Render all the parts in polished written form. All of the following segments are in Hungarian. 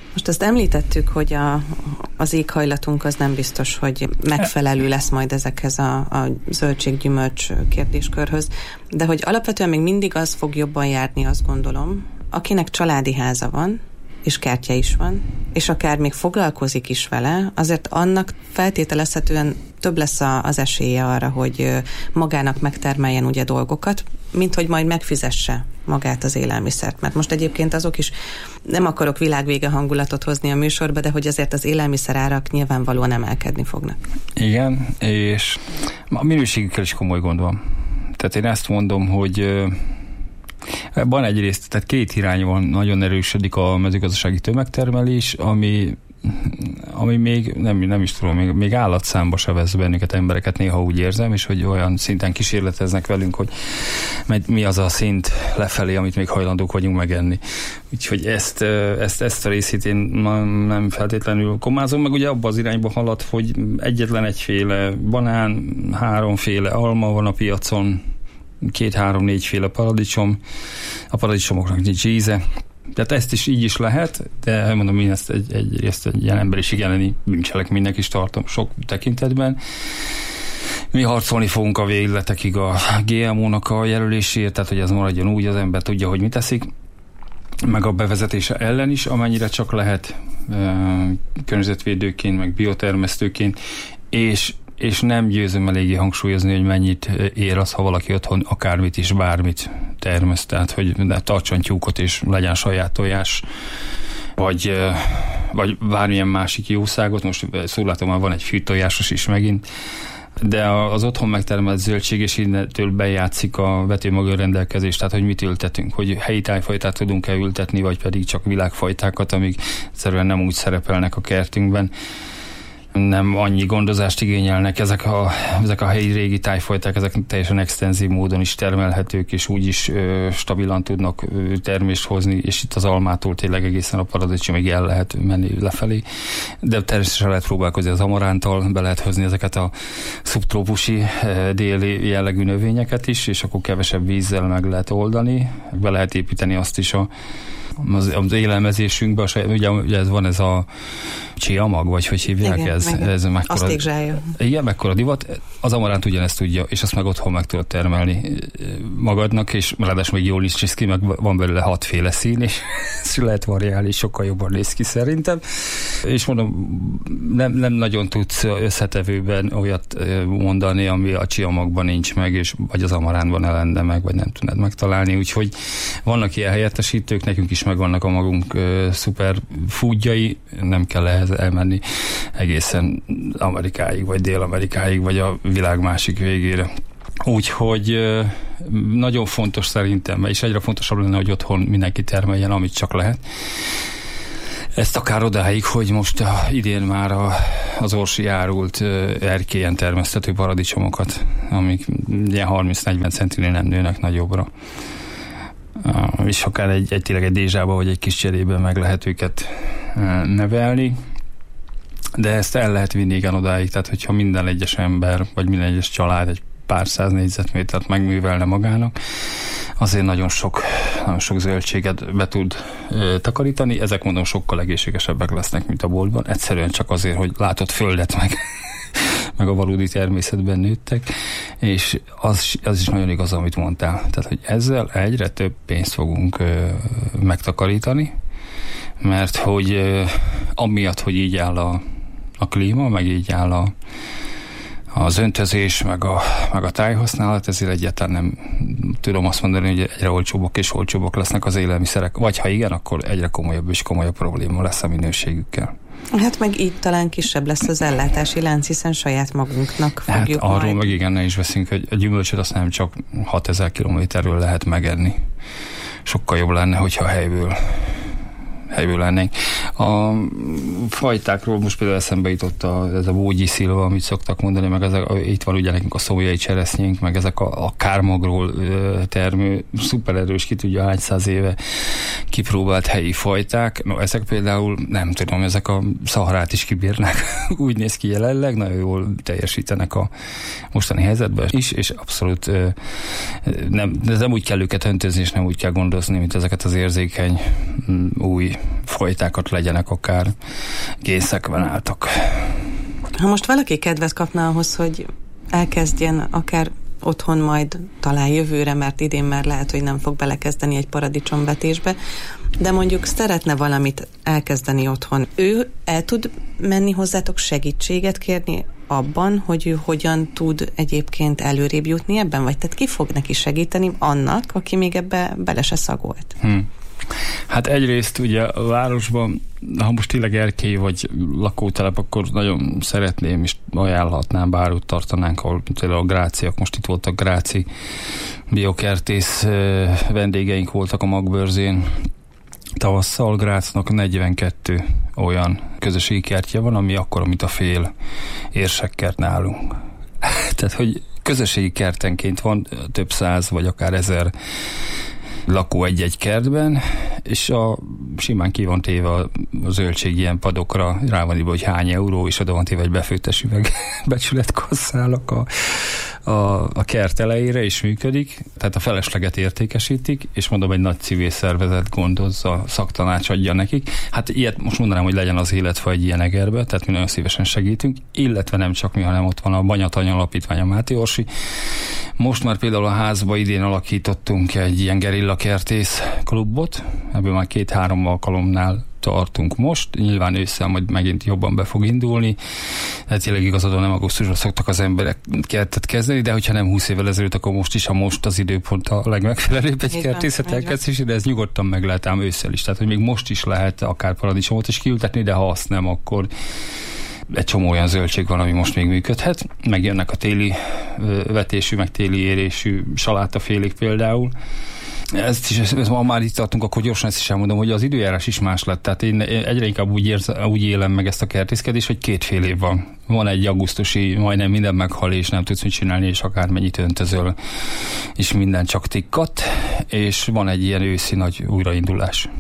Most azt említettük, hogy az éghajlatunk az nem biztos, hogy megfelelő lesz majd ezekhez a zöldséggyümölcs kérdéskörhöz, de hogy alapvetően még mindig az fog jobban járni, azt gondolom, akinek családi háza van, és kertje is van, és akár még foglalkozik is vele, azért annak feltételezhetően több lesz az esélye arra, hogy magának megtermeljen ugye dolgokat, mint hogy majd megfizesse magát az élelmiszert. Mert most egyébként azok is, nem akarok világvége hangulatot hozni a műsorba, de hogy azért az élelmiszerárak nyilvánvalóan emelkedni fognak. Igen, és a minőségükkel is komoly gond van. Tehát én ezt mondom, hogy van egyrészt, tehát két irányban nagyon erősödik a mezőgazdasági tömegtermelés, ami még nem is tudom, még állatszámba se vesz bennünket, embereket, néha úgy érzem, és hogy olyan szinten kísérleteznek velünk, hogy mi az a szint lefelé, amit még hajlandók vagyunk megenni. Úgyhogy ezt a részét én nem feltétlenül komázom, meg ugye abban az irányba halad, hogy egyetlen egyféle banán, 3 féle alma van a piacon, 2-3-4 féle paradicsom, a paradicsomoknak nincs íze. Tehát ezt is így is lehet, de mondom, én ezt egyrészt egy ilyen emberiség elleni bűncselekménynek is tartom sok tekintetben. Mi harcolni fogunk a végletekig a GMO-nak a jelöléséért, tehát hogy ez maradjon úgy, az ember tudja, hogy mit teszik, meg a bevezetése ellen is, amennyire csak lehet környezetvédőként, meg biotermesztőként, és nem győzöm eléggé hangsúlyozni, hogy mennyit ér az, ha valaki otthon akármit is, bármit termeszt, tehát hogy tartson tyúkot és legyen saját tojás, vagy bármilyen másik jószágot. Most szólátom, már van egy fűtojásos is megint, de az otthon megtermelt zöldség, és innentől bejátszik a vetőmaga rendelkezés, tehát hogy mit ültetünk, hogy helyi tájfajtát tudunk-e ültetni, vagy pedig csak világfajtákat, amik egyszerűen nem úgy szerepelnek a kertünkben, nem annyi gondozást igényelnek, ezek a helyi régi tájfajták, ezek teljesen extenzív módon is termelhetők, és úgy is stabilan tudnak termést hozni, és itt az almától tényleg egészen a paradicsomig el lehet menni lefelé. De természetesen lehet próbálkozni az amarántal, be lehet hozni ezeket a szubtrópusi déli jellegű növényeket is, és akkor kevesebb vízzel meg lehet oldani. Be lehet építeni azt is az élelmezésünkben, ugye ez van ez a chia mag, vagy hogy hívják? Igen, ez asztékzsája. Igen, mekkora divat. Az amaránt ugyanezt tudja, és azt meg otthon meg tudod termelni magadnak, és ráadásul még jól is néz ki, meg van belőle 6 féle szín, és lehet variálni, sokkal jobban néz ki szerintem. És mondom, nem nagyon tudsz összetevőben olyat mondani, ami a chia magban nincs meg, és vagy az amarántban ne lenne meg, vagy nem tudnád megtalálni, úgyhogy vannak ilyen helyettesítők, nekünk is megvannak a magunk szuper foodjai, nem kell ehhez elmenni egészen Amerikáig, vagy Dél-Amerikáig, vagy a világ másik végére. Úgyhogy nagyon fontos szerintem, és egyre fontosabb lenne, hogy otthon mindenki termeljen, amit csak lehet. Ezt akár odáig, hogy most idén már az Orsi árult erkélyen termesztető paradicsomokat, amik ilyen 30-40 centinél nem nőnek nagyobbra. És akár tényleg egy dézsába, vagy egy kis cserében meg lehet őket nevelni. De ezt el lehet vinni igen odáig, tehát hogyha minden egyes ember, vagy minden egyes család egy pár 100 négyzetmétert megművelne magának, azért nagyon sok zöldséget be tud takarítani. Ezek mondom sokkal egészségesebbek lesznek, mint a boltban. Egyszerűen csak azért, hogy látott földet meg a valódi természetben nőttek, és az is nagyon igaz, amit mondtál. Tehát, hogy ezzel egyre több pénzt fogunk megtakarítani, mert hogy amiatt, hogy így áll a klíma, meg így áll az öntözés, meg a tájhasználat, ezért egyáltalán nem tudom azt mondani, hogy egyre olcsóbbak és olcsóbbak lesznek az élelmiszerek. Vagy ha igen, akkor egyre komolyabb és komolyabb probléma lesz a minőségükkel. Hát meg így talán kisebb lesz az ellátási lánc, hiszen saját magunknak fogjuk arról majd. Meg igen, ne is veszünk, hogy a gyümölcsöt azt nem csak 6000 kilométerről lehet megenni. Sokkal jobb lenne, hogyha helyből lennénk. A fajtákról most például eszembe jutott ez a bógyi szilva, amit szoktak mondani, meg itt van ugye nekünk a szójai cseresznyénk, meg ezek a kármagról termő, szuper erős, ki tudja hány 100 éve kipróbált helyi fajták. No, ezek például, nem tudom, ezek a Szaharát is kibírnak. Úgy néz ki jelenleg, nagyon jól teljesítenek a mostani helyzetben is, és abszolút nem úgy kell őket öntözni, és nem úgy kell gondozni, mint ezeket az érzékeny új fajtákat legyenek akár génszekvenáltak. Ha most valaki kedvet kapna ahhoz, hogy elkezdjen akár otthon majd talán jövőre, mert idén már lehet, hogy nem fog belekezdeni egy paradicsomvetésbe, de mondjuk szeretne valamit elkezdeni otthon. Ő el tud menni hozzátok segítséget kérni abban, hogy ő hogyan tud egyébként előrébb jutni ebben? Vagy tehát ki fog neki segíteni annak, aki még ebbe bele se szagolt? Hát egyrészt ugye a városban, ha most tényleg erkély vagy lakótelep, akkor nagyon szeretném, és ajánlhatnám, bár ott tartanánk, ahol például a gráciak, most itt voltak gráci biokertész vendégeink voltak a Magbörzén. Tavasszal Grácnak 42 olyan közösségi kertje van, ami akkora, mint a fél érsekkert nálunk. Tehát, hogy közösségi kertenként van több száz, vagy akár 1000 lakó egy-egy kertben, és simán ki van téve a zöldség ilyen padokra, rá van írva, hogy hány euró, és oda van téve egy befőttes üveg becsületkasszálak a kert elejére, és működik, tehát a felesleget értékesítik, és mondom, egy nagy civil szervezet gondozza, szaktanács adja nekik. Hát ilyet most mondanám, hogy legyen az életfa egy ilyen Egerbe, tehát mi nagyon szívesen segítünk, illetve nem csak mi, hanem ott van a Banyatany Alapítvány, a Máté Orsi. Most már például a házba idén alakítottunk egy ilyen gerillakertész klubot, ebből már 2-3 alkalomnál tartunk most, nyilván ősszel majd megint jobban be fog indulni, hát tényleg igazadon nem augusztusban szoktak az emberek kertet kezdeni, de hogyha nem 20 évvel ezelőtt, akkor most is, ha most az időpont a legmegfelelőbb egy kertészet elkezdési, de ez nyugodtan meg lehet ám ősszel is, tehát hogy még most is lehet akár paradicsomot is kiültetni, de ha azt nem, akkor egy csomó olyan zöldség van, ami most még működhet. Megjönnek a téli vetésű, meg téli érésű salátafélék például. Ezt ma már itt tartunk, akkor gyorsan ezt is elmondom, hogy az időjárás is más lett. Tehát én egyre inkább úgy élem meg ezt a kertészkedést, hogy 2 fél év van. Van egy augusztusi, majdnem minden meghal, és nem tudsz mit csinálni, és akármennyit öntözöl, és minden csak tikkat, és van egy ilyen őszi nagy újraindulás,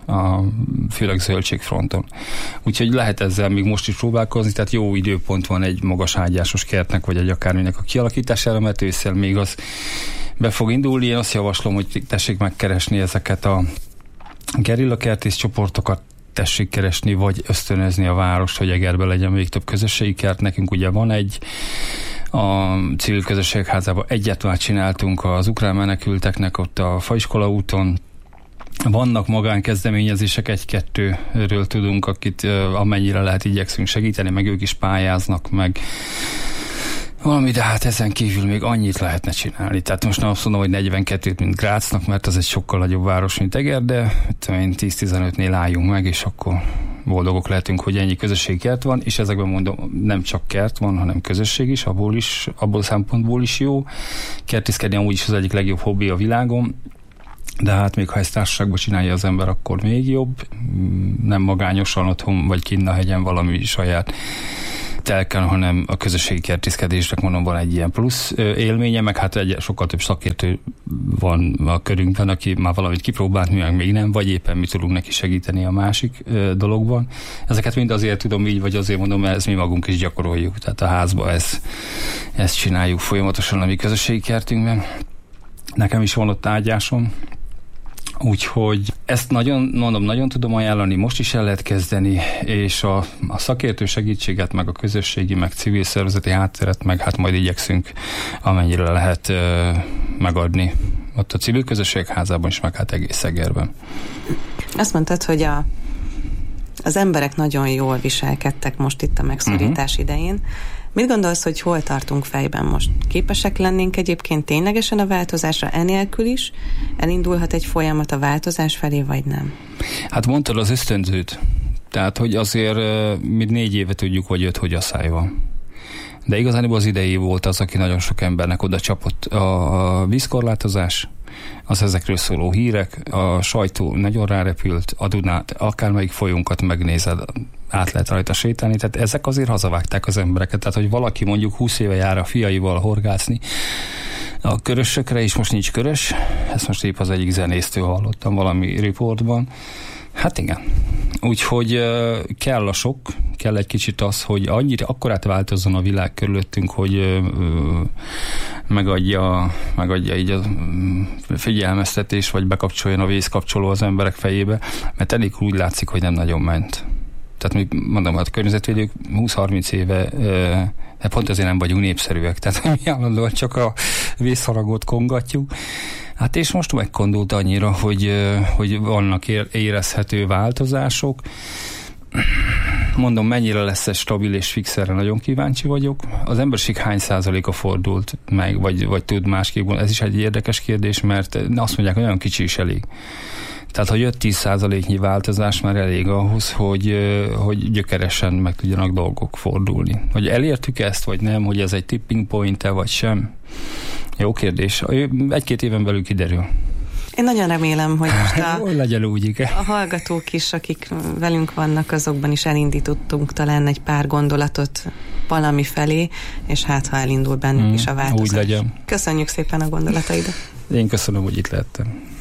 főleg zöldségfronton. Úgyhogy lehet ezzel még most is próbálkozni, tehát jó időpont van egy magas ágyásos kertnek, vagy egy akárminek a kialakítására, mert ősszel még az be fog indulni. Én azt javaslom, hogy tessék megkeresni ezeket a gerillakertész csoportokat, tessék keresni, vagy ösztönözni a várost, hogy Egerben legyen még több közösségi kert. Nekünk ugye van egy, a civil közösségházában egyet már csináltunk az ukrán menekülteknek ott a Faiskola úton. Vannak magánkezdeményezések, 1-2-ről tudunk, akit amennyire lehet igyekszünk segíteni, meg ők is pályáznak, meg valami, de hát ezen kívül még annyit lehetne csinálni. Tehát most nem azt mondom, hogy 42-t, mint Grácnak, mert az egy sokkal nagyobb város, mint Eger, de 10-15-nél álljunk meg, és akkor boldogok lehetünk, hogy ennyi közösségi kert van, és ezekben mondom, nem csak kert van, hanem közösség is, abból szempontból is jó. Kertészkedni amúgy is az egyik legjobb hobbi a világon, de hát még ha ezt társaságban csinálja az ember, akkor még jobb. Nem magányosan otthon, vagy kinn a hegyen valami saját telken, hanem a közösségi kertészkedésnek mondom, van egy ilyen plusz élménye, meg hát sokkal több szakértő van a körünkben, aki már valamit kipróbált, mi meg még nem, vagy éppen mi tudunk neki segíteni a másik dologban. Ezeket mind azért tudom így, vagy azért mondom, mert ezt mi magunk is gyakoroljuk. Tehát a házba ezt csináljuk folyamatosan a mi közösségi kertünkben. Nekem is van ott ágyásom, úgyhogy ezt nagyon tudom ajánlani, most is el lehet kezdeni, és a szakértő segítséget, meg a közösségi, meg civil szervezeti hátteret, meg hát majd igyekszünk amennyire lehet megadni ott a civil közösségházában is, meg hát egész Egerben. Azt mondtad, hogy az emberek nagyon jól viselkedtek most itt a megszorítás idején. Mit gondolsz, hogy hol tartunk fejben most? Képesek lennénk egyébként ténylegesen a változásra enélkül is? Elindulhat egy folyamat a változás felé, vagy nem? Hát mondtad az ösztönzőt. Tehát, hogy azért mi 4 éve tudjuk, hogy 5 hogy a száj van. De igazából az idei volt az, aki nagyon sok embernek oda csapott. A vízkorlátozás, az ezekről szóló hírek, a sajtó nagyon rárepült, a Dunát, akármelyik folyónkat megnézed, át lehet rajta sétálni, tehát ezek azért hazavágták az embereket, tehát hogy valaki mondjuk 20 éve jár a fiaival horgászni a körösökre, és most nincs körös, ezt most épp az egyik zenésztől hallottam valami riportban. Hát igen. Úgyhogy kell a sok, kell egy kicsit az, hogy akkorát változzon a világ körülöttünk, hogy megadja így a figyelmeztetés, vagy bekapcsoljon a vészkapcsoló az emberek fejébe, mert elég úgy látszik, hogy nem nagyon ment. Tehát mondom, a környezetvédők 20-30 éve de pont azért nem vagyunk népszerűek, tehát mi állandóan csak a vészharagot kongatjuk. Hát és most megkondult annyira, hogy vannak érezhető változások. Mondom, mennyire lesz ez stabil és fix, erre nagyon kíváncsi vagyok. Az emberiség hány százaléka fordult meg, vagy tud másképp? Ez is egy érdekes kérdés, mert azt mondják, hogy nagyon kicsi is elég. Tehát, ha jött 10%-nyi változás, már elég ahhoz, hogy gyökeresen meg tudjanak dolgok fordulni. Hogy elértük ezt, vagy nem, hogy ez egy tipping point-e, vagy sem? Jó kérdés. 1-2 éven belül kiderül. Én nagyon remélem, hogy most legyen úgy, a hallgatók is, akik velünk vannak, azokban is elindítottunk talán egy pár gondolatot valami felé, és hát ha elindul bennük is a változás. Úgy legyen. Köszönjük szépen a gondolataidat. Én köszönöm, hogy itt lehettem.